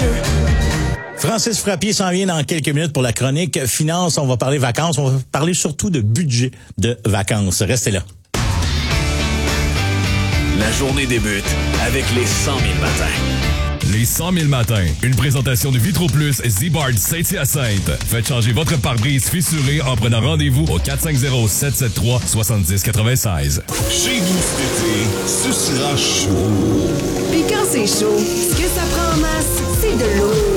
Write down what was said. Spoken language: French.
Francis Frappier s'en vient dans quelques minutes pour la chronique finance. On va parler vacances. On va parler surtout de budget de vacances. Restez là. La journée débute avec les 100 000 matins. Les 100 000 matins. Une présentation de Vitro Plus Z-Bard Saint-Hyacinthe. Faites changer votre pare-brise fissuré en prenant rendez-vous au 450-773-7096. Chez nous cet été, ce sera chaud. Puis quand c'est chaud, ce que ça prend en masse, c'est de l'eau.